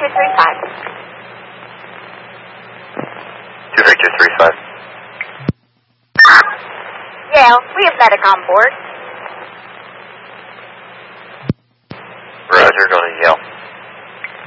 Victor 35. 2 Victor 35. Yale, we have medic on board. Roger, going to Yale.